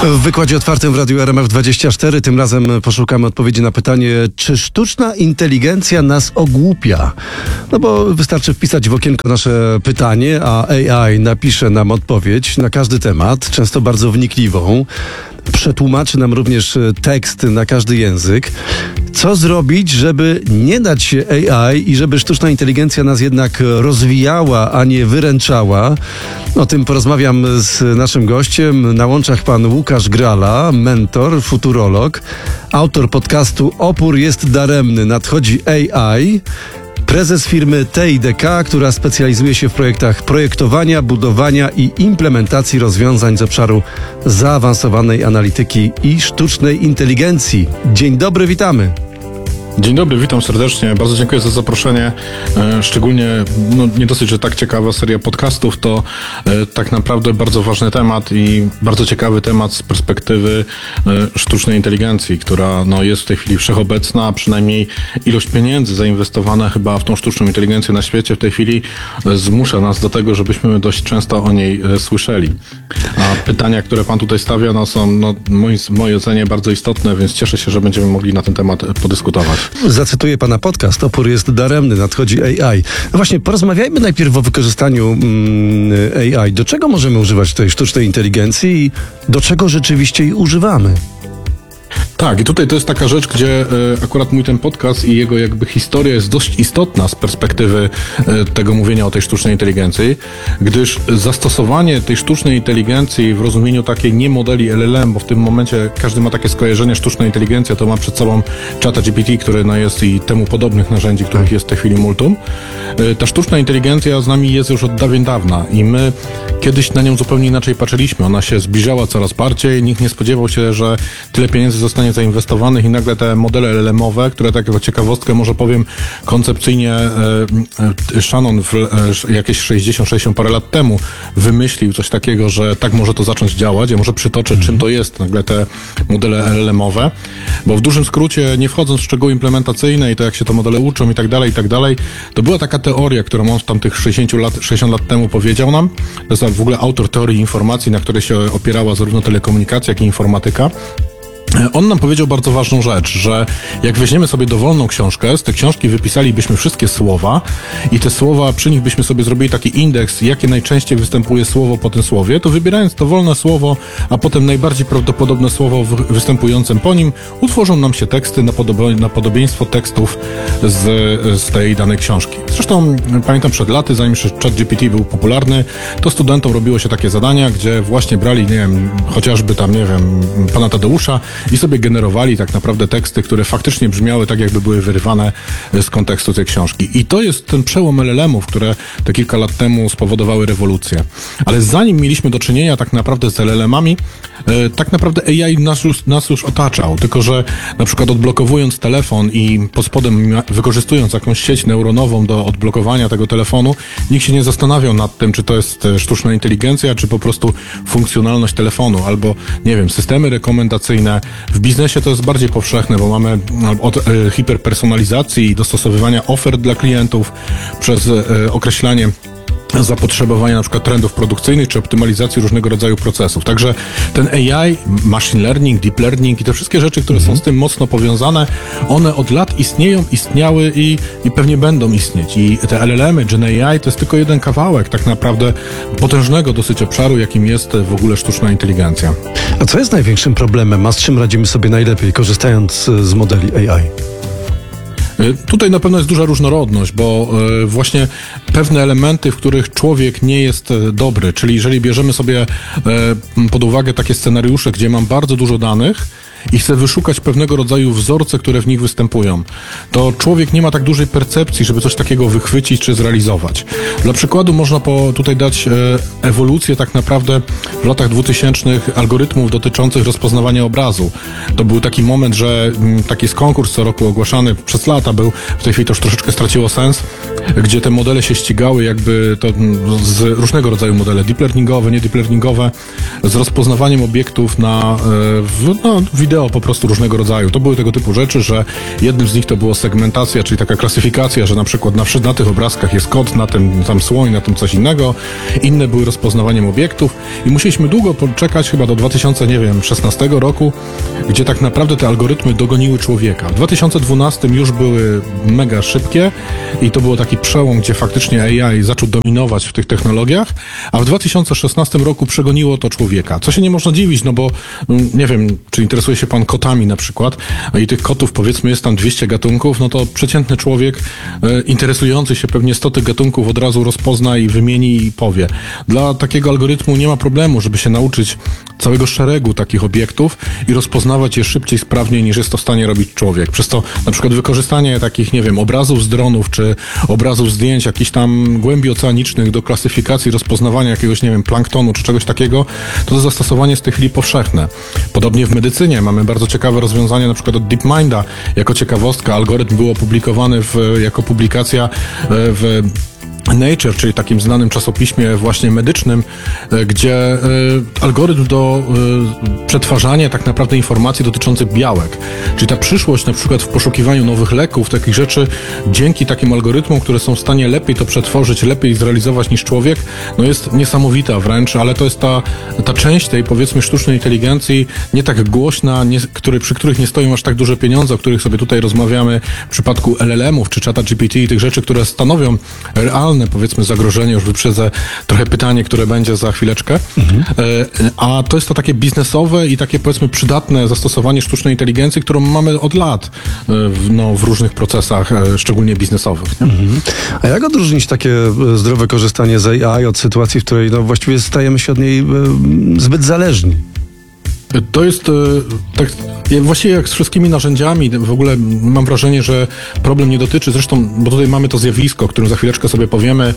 W wykładzie otwartym w Radiu RMF24 tym razem poszukamy odpowiedzi na pytanie, czy sztuczna inteligencja nas ogłupia? No bo wystarczy wpisać w okienko nasze pytanie, a AI napisze nam odpowiedź na każdy temat, często bardzo wnikliwą. Przetłumaczy nam również tekst na każdy język. Co zrobić, żeby nie dać się AI i żeby sztuczna inteligencja nas jednak rozwijała, a nie wyręczała? O tym porozmawiam z naszym gościem. Na łączach pan Łukasz Grala, mentor, futurolog, autor podcastu Opór jest daremny, nadchodzi AI. Prezes firmy TIDK, która specjalizuje się w projektach projektowania, budowania i implementacji rozwiązań z obszaru zaawansowanej analityki i sztucznej inteligencji. Dzień dobry, witamy. Dzień dobry, witam serdecznie. Bardzo dziękuję za zaproszenie. Szczególnie, nie dosyć, że tak ciekawa seria podcastów, to tak naprawdę bardzo ważny temat i bardzo ciekawy temat z perspektywy sztucznej inteligencji, która jest w tej chwili wszechobecna, a przynajmniej ilość pieniędzy zainwestowana chyba w tą sztuczną inteligencję na świecie w tej chwili zmusza nas do tego, żebyśmy dość często o niej słyszeli. A pytania, które pan tutaj stawia, są w mojej ocenie bardzo istotne, więc cieszę się, że będziemy mogli na ten temat podyskutować. Zacytuję pana podcast. Opór jest daremny, nadchodzi AI. No właśnie, porozmawiajmy najpierw o wykorzystaniu AI. Do czego możemy używać tej sztucznej inteligencji i do czego rzeczywiście jej używamy? Tak, i tutaj to jest taka rzecz, gdzie akurat mój ten podcast i jego jakby historia jest dość istotna z perspektywy tego mówienia o tej sztucznej inteligencji, gdyż zastosowanie tej sztucznej inteligencji w rozumieniu takiej nie modeli LLM, bo w tym momencie każdy ma takie skojarzenie sztuczna inteligencja, to ma przed sobą ChatGPT, który jest i temu podobnych narzędzi, których jest w tej chwili multum. Ta sztuczna inteligencja z nami jest już od dawien dawna i my kiedyś na nią zupełnie inaczej patrzyliśmy. Ona się zbliżała coraz bardziej, nikt nie spodziewał się, że tyle pieniędzy zostanie zainwestowanych i nagle te modele LLM-owe, które tak jako ciekawostkę może powiem koncepcyjnie Shannon jakieś 60 parę lat temu wymyślił coś takiego, że tak może to zacząć działać. Ja może przytoczę, czym to jest nagle te modele LLM-owe, bo w dużym skrócie, nie wchodząc w szczegóły implementacyjne i to jak się te modele uczą i tak dalej, to była taka teoria, którą on tam tych 60 lat temu powiedział nam. To jest w ogóle autor teorii informacji, na której się opierała zarówno telekomunikacja, jak i informatyka. On nam powiedział bardzo ważną rzecz, że jak weźmiemy sobie dowolną książkę, z tej książki wypisalibyśmy wszystkie słowa i te słowa, przy nich byśmy sobie zrobili taki indeks, jakie najczęściej występuje słowo po tym słowie, to wybierając dowolne słowo, a potem najbardziej prawdopodobne słowo występującym po nim, utworzą nam się teksty na podobieństwo tekstów z tej danej książki. Zresztą pamiętam przed laty, zanim ChatGPT był popularny, to studentom robiło się takie zadania, gdzie właśnie brali, chociażby tam, pana Tadeusza, i sobie generowali tak naprawdę teksty, które faktycznie brzmiały tak, jakby były wyrywane z kontekstu tej książki. I to jest ten przełom LLM-ów, które te kilka lat temu spowodowały rewolucję. Ale zanim mieliśmy do czynienia tak naprawdę z LLM-ami, tak naprawdę AI nas już otaczał. Tylko że na przykład odblokowując telefon i pod spodem wykorzystując jakąś sieć neuronową do odblokowania tego telefonu, nikt się nie zastanawiał nad tym, czy to jest sztuczna inteligencja, czy po prostu funkcjonalność telefonu, albo systemy rekomendacyjne. W biznesie to jest bardziej powszechne, bo mamy od hiperpersonalizacji i dostosowywania ofert dla klientów przez określanie zapotrzebowania na przykład trendów produkcyjnych czy optymalizacji różnego rodzaju procesów. Także ten AI, machine learning, deep learning i te wszystkie rzeczy, które są z tym mocno powiązane, one od lat istniały i pewnie będą istnieć. I te LLM-y, Gen AI to jest tylko jeden kawałek tak naprawdę potężnego dosyć obszaru, jakim jest w ogóle sztuczna inteligencja. A co jest największym problemem, a z czym radzimy sobie najlepiej, korzystając z modeli AI? Tutaj na pewno jest duża różnorodność, bo właśnie pewne elementy, w których człowiek nie jest dobry, czyli jeżeli bierzemy sobie pod uwagę takie scenariusze, gdzie mam bardzo dużo danych i chcę wyszukać pewnego rodzaju wzorce, które w nich występują, to człowiek nie ma tak dużej percepcji, żeby coś takiego wychwycić czy zrealizować. Dla przykładu można tutaj dać ewolucję tak naprawdę w latach 2000 algorytmów dotyczących rozpoznawania obrazu. To był taki moment, że taki jest konkurs co roku ogłaszany przez lata był, w tej chwili to już troszeczkę straciło sens, gdzie te modele się ścigały jakby to z różnego rodzaju modele, deep learningowe, nie deep learningowe, z rozpoznawaniem obiektów na wideo wideo po prostu różnego rodzaju. To były tego typu rzeczy, że jednym z nich to było segmentacja, czyli taka klasyfikacja, że na przykład na tych obrazkach jest kot, na tym tam słoń, na tym coś innego. Inne były rozpoznawaniem obiektów i musieliśmy długo poczekać, chyba do 2016 roku, gdzie tak naprawdę te algorytmy dogoniły człowieka. W 2012 już były mega szybkie i to było taki przełom, gdzie faktycznie AI zaczął dominować w tych technologiach, a w 2016 roku przegoniło to człowieka. Co się nie można dziwić, no bo nie wiem, czy interesuje się pan kotami na przykład i tych kotów powiedzmy jest tam 200 gatunków, no to przeciętny człowiek interesujący się pewnie 100 tych gatunków od razu rozpozna i wymieni i powie. Dla takiego algorytmu nie ma problemu, żeby się nauczyć całego szeregu takich obiektów i rozpoznawać je szybciej, sprawniej niż jest to w stanie robić człowiek. Przez to na przykład wykorzystanie takich, nie wiem, obrazów z dronów, czy obrazów zdjęć jakichś tam głębi oceanicznych do klasyfikacji, rozpoznawania jakiegoś, nie wiem, planktonu, czy czegoś takiego, to zastosowanie jest w tej chwili powszechne. Podobnie w medycynie mamy bardzo ciekawe rozwiązania, na przykład od DeepMinda. Jako ciekawostka, algorytm był opublikowany jako publikacja w Nature, czyli takim znanym czasopiśmie właśnie medycznym, gdzie algorytm do przetwarzania tak naprawdę informacji dotyczących białek. Czyli ta przyszłość na przykład w poszukiwaniu nowych leków, takich rzeczy, dzięki takim algorytmom, które są w stanie lepiej to przetworzyć, lepiej zrealizować niż człowiek, no jest niesamowita wręcz, ale to jest ta część tej, powiedzmy, sztucznej inteligencji, nie tak głośna, przy których nie stoją aż tak duże pieniądze, o których sobie tutaj rozmawiamy w przypadku LLM-ów czy czata GPT i tych rzeczy, które stanowią realne, powiedzmy, zagrożenie. Już wyprzedzę trochę pytanie, które będzie za chwileczkę. A to jest to takie biznesowe i takie, powiedzmy, przydatne zastosowanie sztucznej inteligencji, którą mamy od lat w różnych procesach, szczególnie biznesowych. Nie? A jak odróżnić takie zdrowe korzystanie z AI od sytuacji, w której no, właściwie stajemy się od niej zbyt zależni? To jest tak, właściwie jak z wszystkimi narzędziami, w ogóle mam wrażenie, że problem nie dotyczy, zresztą, bo tutaj mamy to zjawisko, o którym za chwileczkę sobie powiemy,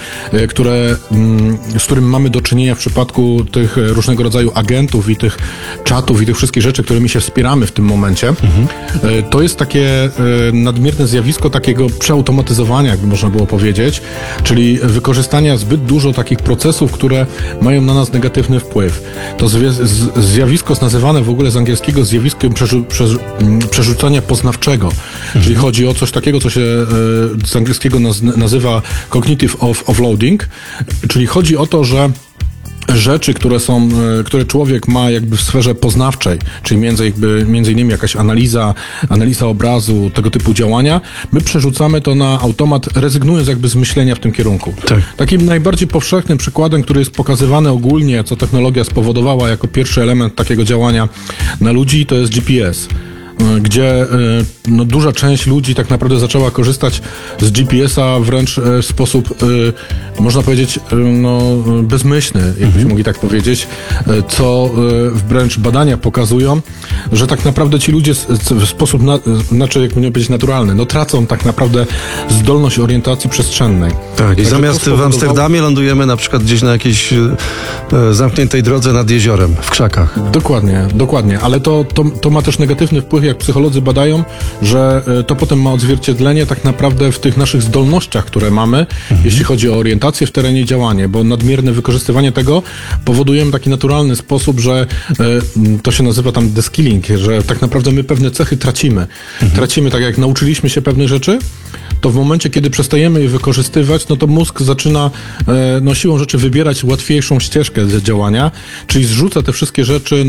z którym mamy do czynienia w przypadku tych różnego rodzaju agentów i tych czatów i tych wszystkich rzeczy, którymi się wspieramy w tym momencie. To jest takie nadmierne zjawisko takiego przeautomatyzowania, jakby można było powiedzieć, czyli wykorzystania zbyt dużo takich procesów, które mają na nas negatywny wpływ. To zjawisko jest nazywane w ogóle z angielskiego zjawiskiem przerzucania poznawczego. Czyli chodzi o coś takiego, co się z angielskiego nazywa cognitive offloading, czyli chodzi o to, że rzeczy, które człowiek ma jakby w sferze poznawczej, czyli między innymi jakaś analiza obrazu, tego typu działania, my przerzucamy to na automat, rezygnując jakby z myślenia w tym kierunku. Tak. Takim najbardziej powszechnym przykładem, który jest pokazywany ogólnie, co technologia spowodowała jako pierwszy element takiego działania na ludzi, to jest GPS. Gdzie duża część ludzi tak naprawdę zaczęła korzystać z GPS-a wręcz w sposób, można powiedzieć, bezmyślny, jakbyśmy mogli tak powiedzieć, co wręcz badania pokazują, że tak naprawdę ci ludzie w sposób, jak powiedzieć, naturalny, tracą tak naprawdę zdolność orientacji przestrzennej. Tak, i zamiast w Amsterdamie lądujemy na przykład gdzieś na jakiejś zamkniętej drodze nad jeziorem, w krzakach. Dokładnie, ale to ma też negatywny wpływ, jak psycholodzy badają, że to potem ma odzwierciedlenie tak naprawdę w tych naszych zdolnościach, które mamy, jeśli chodzi o orientację w terenie i działanie, bo nadmierne wykorzystywanie tego powodujemy taki naturalny sposób, że to się nazywa tam deskilling, że tak naprawdę my pewne cechy tracimy. Tracimy, tak jak nauczyliśmy się pewnych rzeczy, to w momencie, kiedy przestajemy je wykorzystywać, to mózg zaczyna siłą rzeczy wybierać łatwiejszą ścieżkę działania, czyli zrzuca te wszystkie rzeczy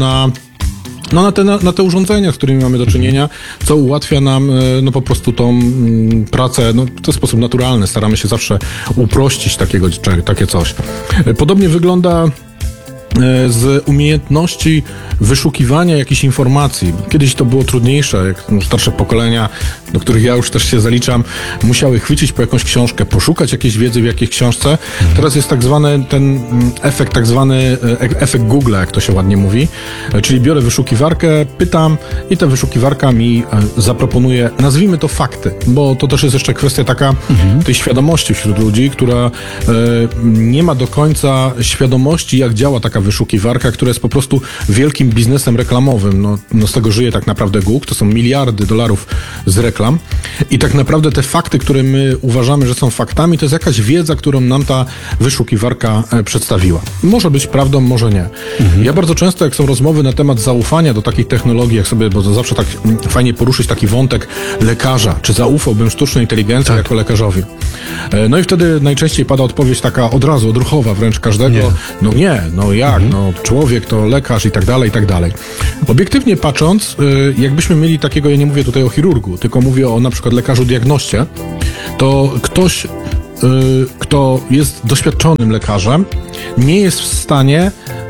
na te urządzenia, z którymi mamy do czynienia, co ułatwia nam po prostu tą pracę w ten sposób naturalny. Staramy się zawsze uprościć takie coś. Podobnie wygląda z umiejętności wyszukiwania jakichś informacji. Kiedyś to było trudniejsze, jak starsze pokolenia, do których ja już też się zaliczam, musiały chwycić po jakąś książkę, poszukać jakiejś wiedzy w jakiejś książce. Teraz jest tak zwany efekt Google, jak to się ładnie mówi, czyli biorę wyszukiwarkę, pytam i ta wyszukiwarka mi zaproponuje, nazwijmy to fakty, bo to też jest jeszcze kwestia taka tej świadomości wśród ludzi, która nie ma do końca świadomości, jak działa taka wyszukiwarka, która jest po prostu wielkim biznesem reklamowym. Z tego żyje tak naprawdę Google, to są miliardy dolarów z reklam. szukam i tak naprawdę te fakty, które my uważamy, że są faktami, to jest jakaś wiedza, którą nam ta wyszukiwarka przedstawiła. Może być prawdą, może nie. Ja bardzo często, jak są rozmowy na temat zaufania do takich technologii, jak sobie, bo to zawsze tak fajnie poruszyć taki wątek lekarza, czy zaufałbym sztucznej inteligencji jako lekarzowi. No i wtedy najczęściej pada odpowiedź taka od razu, odruchowa wręcz każdego. Nie. No nie, no jak, no człowiek to lekarz i tak dalej, i tak dalej. Obiektywnie patrząc, jakbyśmy mieli takiego, ja nie mówię tutaj o chirurgu, tylko mówię o na przykład lekarzu diagnoście, to ktoś, kto jest doświadczonym lekarzem, nie jest w stanie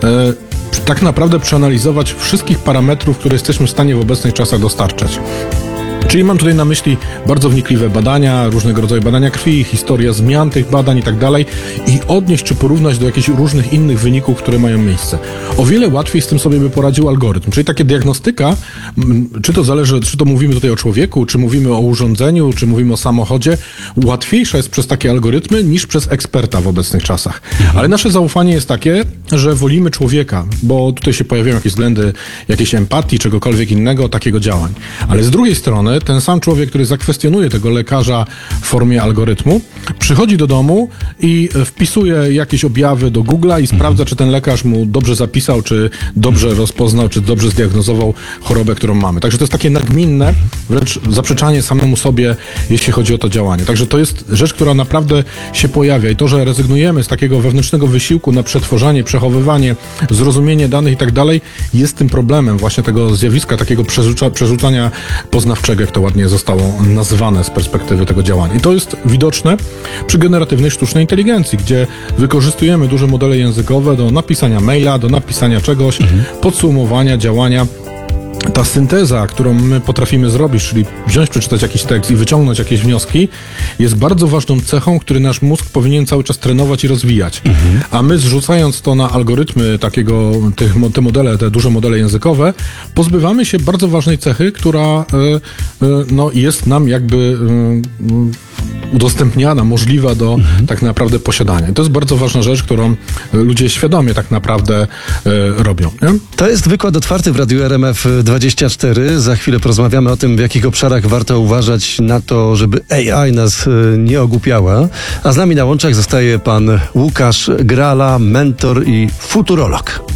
tak naprawdę przeanalizować wszystkich parametrów, które jesteśmy w stanie w obecnych czasach dostarczać. Czyli mam tutaj na myśli bardzo wnikliwe badania, różnego rodzaju badania krwi, historia zmian tych badań i tak dalej i odnieść czy porównać do jakichś różnych innych wyników, które mają miejsce. O wiele łatwiej z tym sobie by poradził algorytm. Czyli takie diagnostyka, czy to zależy, czy to mówimy tutaj o człowieku, czy mówimy o urządzeniu, czy mówimy o samochodzie, łatwiejsza jest przez takie algorytmy niż przez eksperta w obecnych czasach. Ale nasze zaufanie jest takie, że wolimy człowieka, bo tutaj się pojawiają jakieś względy jakiejś empatii, czegokolwiek innego, takiego działań. Ale z drugiej strony ten sam człowiek, który zakwestionuje tego lekarza w formie algorytmu, przychodzi do domu i wpisuje jakieś objawy do Google'a i sprawdza, czy ten lekarz mu dobrze zapisał, czy dobrze rozpoznał, czy dobrze zdiagnozował chorobę, którą mamy. Także to jest takie nagminne, wręcz zaprzeczanie samemu sobie, jeśli chodzi o to działanie. Także to jest rzecz, która naprawdę się pojawia i to, że rezygnujemy z takiego wewnętrznego wysiłku na przetworzenie, przechowywanie, zrozumienie danych i tak dalej, jest tym problemem właśnie tego zjawiska, takiego przerzucania poznawczego, jak to ładnie zostało nazwane z perspektywy tego działania. I to jest widoczne przy generatywnej sztucznej inteligencji, gdzie wykorzystujemy duże modele językowe do napisania maila, do napisania czegoś, podsumowania działania. Ta synteza, którą my potrafimy zrobić, czyli wziąć, przeczytać jakiś tekst i wyciągnąć jakieś wnioski, jest bardzo ważną cechą, który nasz mózg powinien cały czas trenować i rozwijać. A my zrzucając to na algorytmy te modele, te duże modele językowe, pozbywamy się bardzo ważnej cechy, która jest nam jakby udostępniana, możliwa do tak naprawdę posiadania. I to jest bardzo ważna rzecz, którą ludzie świadomie tak naprawdę robią. Nie? To jest wykład otwarty w Radiu RMF 24. Za chwilę porozmawiamy o tym, w jakich obszarach warto uważać na to, żeby AI nas nie ogłupiała. A z nami na łączach zostaje pan Łukasz Grala, mentor i futurolog.